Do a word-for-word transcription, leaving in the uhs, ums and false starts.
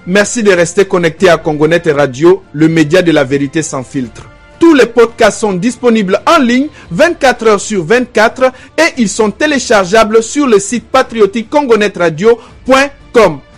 Merci de rester connecté à Congonet Radio, le média de la vérité sans filtre. Tous les podcasts sont disponibles en ligne vingt-quatre heures sur vingt-quatre et ils sont téléchargeables sur le site patriotique congonet radio point com.